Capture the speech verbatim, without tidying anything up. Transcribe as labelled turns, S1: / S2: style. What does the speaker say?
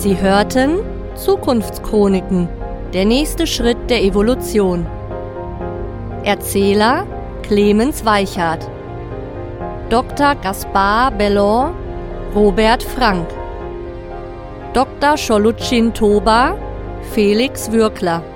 S1: Sie hörten Zukunftschroniken, der nächste Schritt der Evolution. Erzähler Clemens Weichert, Doktor Gaspar Bellon, Robert Frank, Doktor Choluchin Toba, Felix Würkler.